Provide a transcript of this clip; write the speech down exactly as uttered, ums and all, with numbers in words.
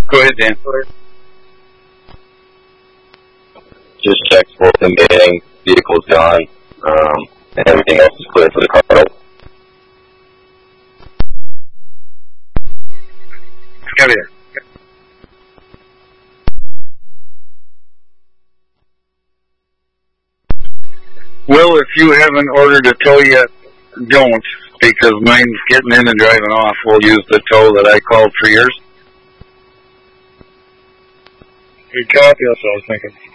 Go ahead, Dan. Just checked for them getting vehicles gone, um, and everything else is clear for the car. Come here. Well, if you haven't ordered a tow yet, don't, because mine's getting in and driving off. We'll use the tow that I called for yours. Good copy, that's what I was thinking.